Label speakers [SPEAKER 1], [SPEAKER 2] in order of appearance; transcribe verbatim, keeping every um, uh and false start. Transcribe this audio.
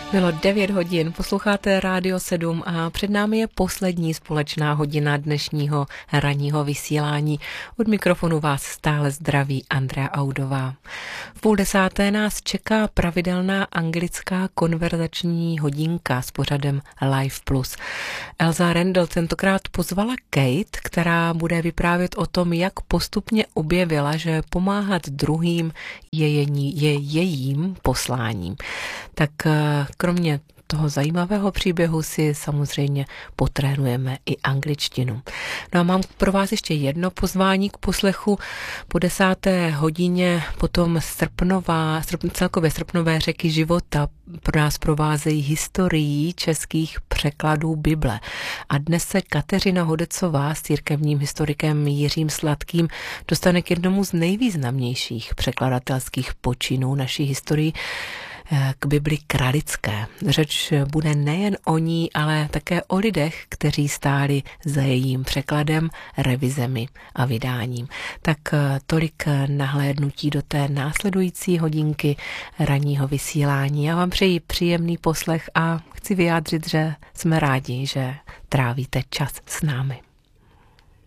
[SPEAKER 1] Bylo devět hodin, posloucháte Rádio sedm a před námi je poslední společná hodina dnešního ranního vysílání. Od mikrofonu vás stále zdraví Andrea Audová. V půl desáté nás čeká pravidelná anglická konverzační hodinka s pořadem Live Plus. Elsa Randall tentokrát pozvala Kate, která bude vyprávět o tom, jak postupně objevila, že pomáhat druhým je, jení, je jejím posláním. Tak kromě toho zajímavého příběhu si samozřejmě potrénujeme i angličtinu. No a mám pro vás ještě jedno pozvání k poslechu. Po desáté hodině potom srpnová, srp, celkově srpnové řeky života pro nás provázejí historií českých překladů Bible. A dnes se Kateřina Hodecová s církevním historikem Jiřím Sladkým dostane k jednomu z nejvýznamnějších překladatelských počinů naší historii, k Bibli kralické. Řeč bude nejen o ní, ale také o lidech, kteří stáli za jejím překladem, revizemi a vydáním. Tak tolik nahlédnutí do té následující hodinky ranního vysílání. Já vám přeji příjemný poslech a chci vyjádřit, že jsme rádi, že trávíte čas s námi.